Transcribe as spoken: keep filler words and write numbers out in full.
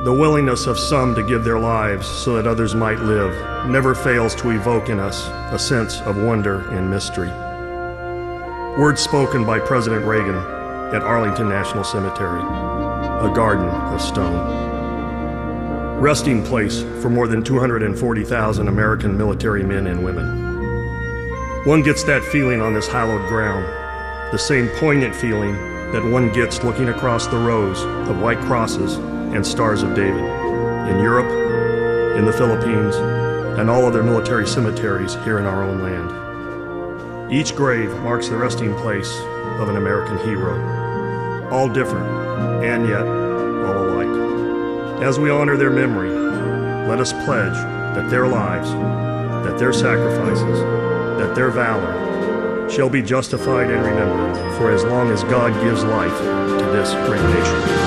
The willingness of some to give their lives so that others might live never fails to evoke in us a sense of wonder and mystery. Words spoken by President Reagan at Arlington National Cemetery, a garden of stone. Resting place for more than two hundred forty thousand American military men and women. One gets that feeling on this hallowed ground, the same poignant feeling that one gets looking across the rows of white crosses and Stars of David in Europe, in the Philippines, and all other military cemeteries here in our own land. Each grave marks the resting place of an American hero, all different and yet all alike. As we honor their memory, let us pledge that their lives, that their sacrifices, that their valor shall be justified and remembered for as long as God gives life to this great nation.